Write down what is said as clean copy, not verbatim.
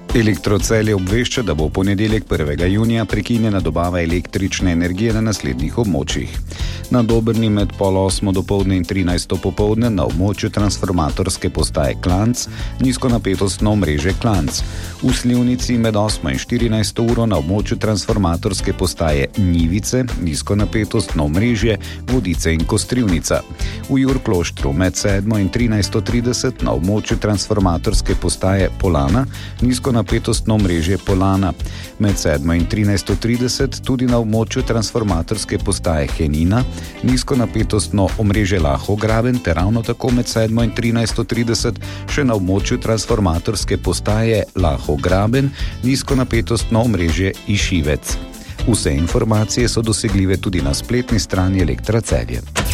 Elektrocelje obvešča, da bo v ponedeljek 1. junija prekinjena dobava električne energije na naslednjih območjih. Na Dobrni med 7:30 dopoldne in 13. popoldne na območju transformatorske postaje Klanc, nizkonapetostno omrežje Klanc. V Slivnici med 8 in 14. uro na območju transformatorske postaje Njivice, nizkonapetostno omrežje Vodice in Kostrivnica. V Jurkloštru med 7 in 13:30 na območju transformatorske postaje Polana, nizkonapetostno omrežje Polana. Med 7 in 13:30 tudi na območju transformatorske postaje Henina, nizkonapetostno omrežje Lahograben ter ravno tako med 7 in 13:30 še na območju transformatorske postaje Lahograben, nizkonapetostno omrežje Išivec. Vse informacije so dosegljive tudi na spletni strani Elektra Celje.